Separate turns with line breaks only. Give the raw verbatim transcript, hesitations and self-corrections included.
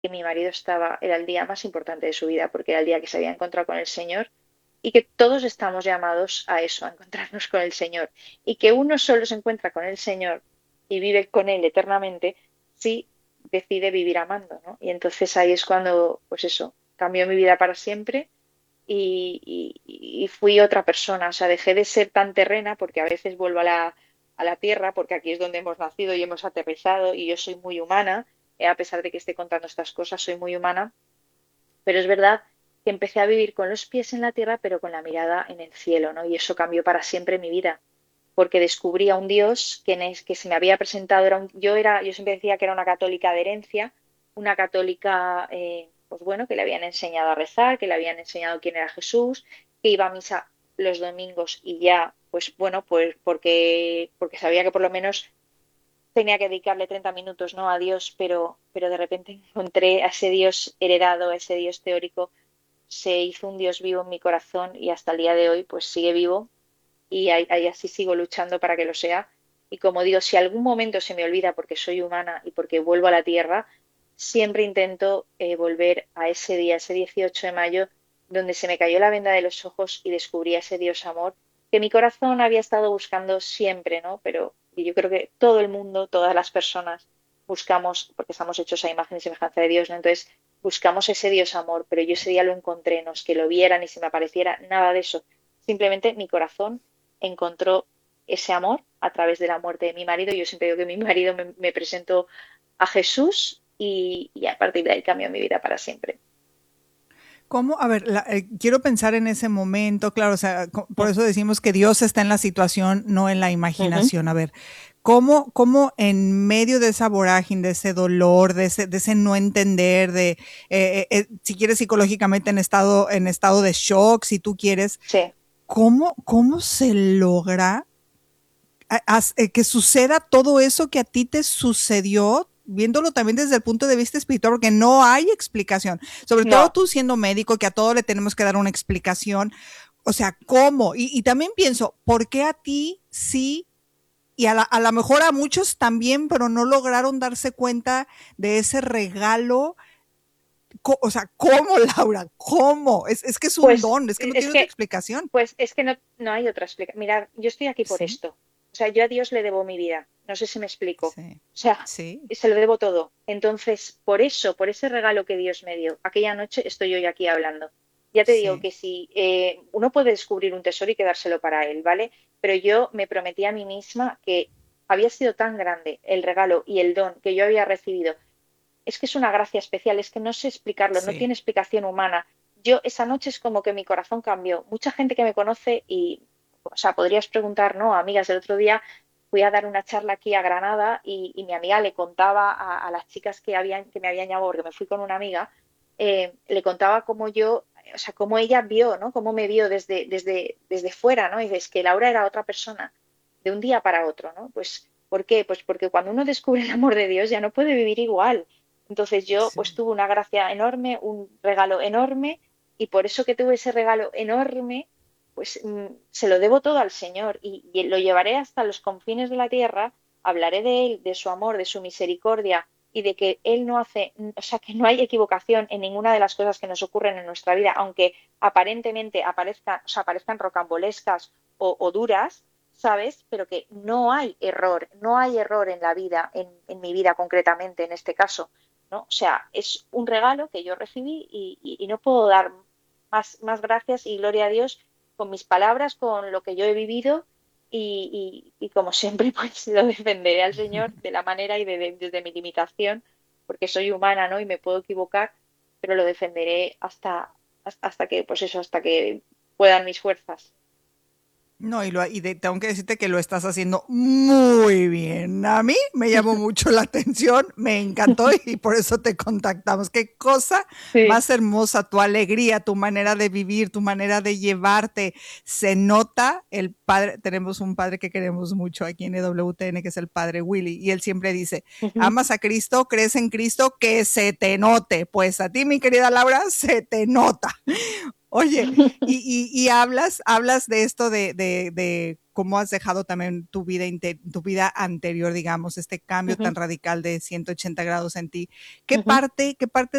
que mi marido estaba, era el día más importante de su vida, porque era el día que se había encontrado con el Señor y que todos estamos llamados a eso, a encontrarnos con el Señor. Y que uno solo se encuentra con el Señor y vive con Él eternamente si decide vivir amando, ¿no? Y entonces ahí es cuando, pues eso, cambió mi vida para siempre y, y- y fui otra persona. O sea, dejé de ser tan terrena porque a veces vuelvo a la, a la tierra, porque aquí es donde hemos nacido y hemos aterrizado y yo soy muy humana, eh, a pesar de que esté contando estas cosas, soy muy humana, pero es verdad que empecé a vivir con los pies en la tierra, pero con la mirada en el cielo, ¿no? Y eso cambió para siempre mi vida, porque descubrí a un Dios que, ne- que se me había presentado, era un- yo era, yo siempre decía que era una católica de herencia, una católica, eh, pues bueno, que le habían enseñado a rezar, que le habían enseñado quién era Jesús, que iba a misa los domingos y ya, pues bueno, pues porque, porque sabía que por lo menos tenía que dedicarle treinta minutos, ¿no? A Dios, pero, pero de repente encontré a ese Dios heredado, a ese Dios teórico, se hizo un Dios vivo en mi corazón y hasta el día de hoy pues sigue vivo y ahí, ahí así sigo luchando para que lo sea. Y como digo, si algún momento se me olvida porque soy humana y porque vuelvo a la tierra, siempre intento eh, volver a ese día, ese dieciocho de mayo, donde se me cayó la venda de los ojos y descubrí a ese Dios amor que mi corazón había estado buscando siempre, ¿no? Pero y yo creo que todo el mundo, todas las personas buscamos, porque estamos hechos a imagen y semejanza de Dios, ¿no? Entonces buscamos ese Dios amor, pero yo ese día lo encontré, no es que lo vieran y se me apareciera, nada de eso. Simplemente mi corazón encontró ese amor a través de la muerte de mi marido. Yo siempre digo que mi marido me, me presentó a Jesús y, y a partir de ahí cambió mi vida para siempre.
¿Cómo? A ver, la, eh, quiero pensar en ese momento, claro, o sea, co- por
Mm,
eso decimos que Dios está en la situación, no en la
ujú.
imaginación. A ver, ¿cómo, cómo en medio de esa vorágine, de ese dolor, de ese, de ese no entender, de, eh, eh, eh, si quieres psicológicamente en estado, en estado de shock, si tú quieres,
Sí,
¿cómo, cómo se logra a- as- eh, que suceda todo eso que a ti te sucedió, viéndolo también desde el punto de vista espiritual, porque no hay explicación. Sobre todo
no,
tú siendo médico, que a todo le tenemos que dar una explicación. O sea, ¿cómo? Y, y también pienso, ¿por qué a ti sí? Y a, la, a lo mejor a muchos también, pero no lograron darse cuenta de ese regalo. Co- O sea, ¿cómo, Laura? ¿Cómo? Es, es que es un
pues
don, es que no
es
tiene otra
que,
explicación.
pues es que no, no hay otra explicación. Mirad, yo estoy aquí por
Sí,
esto. O sea, yo a Dios le debo mi vida. No sé si me explico. O
sí,
sea,
sí,
se lo debo todo. Entonces, por eso, por ese regalo que Dios me dio, aquella noche estoy hoy aquí hablando. Ya te digo
sí.
que si eh, uno puede descubrir un tesoro y quedárselo para él, ¿vale? Pero yo me prometí a mí misma que había sido tan grande el regalo y el don que yo había recibido, es que es una gracia especial, es que no sé explicarlo, no
Sí.
tiene explicación humana. Yo esa noche es como que mi corazón cambió. Mucha gente que me conoce y, o sea, podrías preguntar, ¿no? Amigas, el otro día fui a dar una charla aquí a Granada y, y mi amiga le contaba a, a las chicas que habían, que me habían llamado, porque me fui con una amiga, eh, le contaba cómo yo, o sea, cómo ella vio, ¿no? Cómo me vio desde, desde, desde fuera, ¿no? Y dices que Laura era otra persona de un día para otro, ¿no? Pues, ¿por qué? Pues porque cuando uno descubre el amor de Dios ya no puede vivir igual. Entonces yo
Sí.
pues tuve una gracia enorme, un regalo enorme y por eso que tuve ese regalo enorme, pues mm, se lo debo todo al Señor y, y lo llevaré hasta los confines de la tierra, hablaré de Él, de su amor, de su misericordia y de que Él no hace, o sea, que no hay equivocación en ninguna de las cosas que nos ocurren en nuestra vida, aunque aparentemente aparezcan, o sea, parezcan rocambolescas o, o duras, ¿sabes? Pero que no hay error, no hay error en la vida, en, en mi vida concretamente, en este caso. ¿No? O sea, es un regalo que yo recibí y, y- y no puedo dar más, más gracias y gloria a Dios con mis palabras, con lo que yo he vivido y, y- y como siempre, pues lo defenderé al Señor de la manera y de- de- desde mi limitación, porque soy humana, ¿no? Y me puedo equivocar, pero lo defenderé hasta, hasta, hasta que, pues eso, hasta que puedan mis fuerzas.
No, y, lo, y de, tengo que decirte que lo estás haciendo muy bien. A mí me llamó mucho la atención, me encantó y por eso te contactamos. Qué cosa
Sí.
más hermosa, tu alegría, tu manera de vivir, tu manera de llevarte. Se nota el padre, tenemos un padre que queremos mucho aquí en E W T N, que es el padre Willy, y él siempre dice,
Ujú.
amas a Cristo, crees en Cristo, que se te note. Pues a ti, mi querida Laura, se te nota. Oye, y, y, y hablas, hablas de esto de, de, de cómo has dejado también tu vida, inter, tu vida anterior, digamos, este cambio
Ujú,
tan radical de ciento ochenta grados en ti. ¿Qué
ujú.
parte, qué parte